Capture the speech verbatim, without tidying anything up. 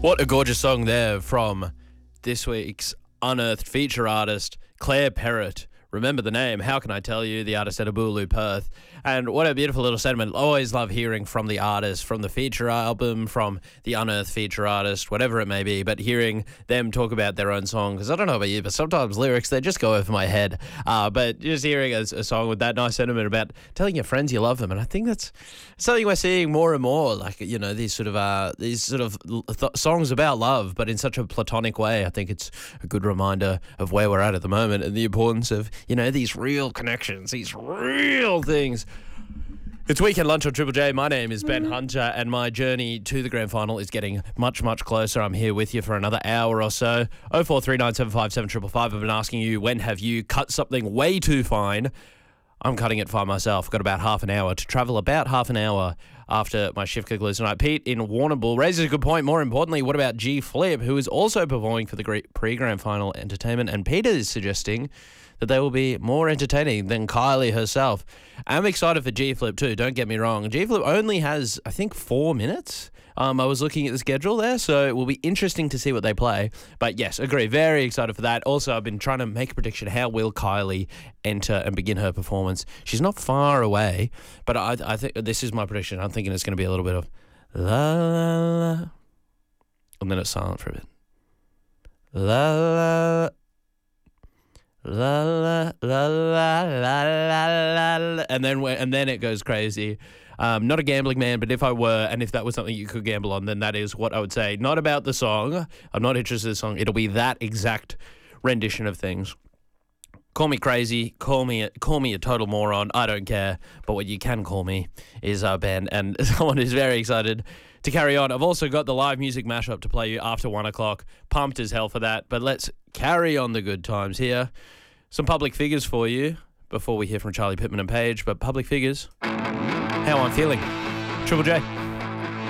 What a gorgeous song there from this week's Unearthed feature artist, Claire Perrott. Remember the name, how can I tell you, the artist out of Boolaloo, Perth. And what a beautiful little sentiment. Always love hearing from the artist, from the feature album, from the Unearthed feature artist, whatever it may be, but hearing them talk about their own song, because I don't know about you, but sometimes lyrics, they just go over my head. Uh, but just hearing a, a song with that nice sentiment about telling your friends you love them, and I think that's something we're seeing more and more, like, you know, these sort of uh, these sort of th- songs about love, but in such a platonic way. I think it's a good reminder of where we're at at the moment and the importance of, you know, these real connections, these real things. It's Weekend Lunch on Triple J. My name is Ben Hunter, and my journey to the grand final is getting much, much closer. I'm here with you for another hour or so. oh four three nine seven five seven five five. I've been asking you, when have you cut something way too fine? I'm cutting it fine myself. Got about half an hour to travel, about half an hour after my shift concludes tonight. Pete in Warrnambool raises a good point. More importantly, what about G Flip, who is also performing for the pre-grand final entertainment? And Peter is suggesting that they will be more entertaining than Kylie herself. I'm excited for G Flip too, don't get me wrong. G Flip only has, I think, four minutes. Um, I was looking at the schedule there, so it will be interesting to see what they play. But yes, agree, very excited for that. Also, I've been trying to make a prediction. How will Kylie enter and begin her performance? She's not far away, but I, I think this is my prediction. I'm thinking it's going to be a little bit of la la la, and then it's silent for a bit. La la. La la la la la la la, and then and then it goes crazy. Um, not a gambling man, but if I were, and if that was something you could gamble on, then that is what I would say. Not about the song. I'm not interested in the song. It'll be that exact rendition of things. Call me crazy. Call me call me a total moron. I don't care. But what you can call me is uh, Ben, and someone who's very excited to carry on. I've also got the live music mashup to play you after one o'clock. Pumped as hell for that. But let's carry on the good times here. Some public figures for you before we hear from Charlie Pittman and Paige. But public figures, how I'm feeling. Triple J.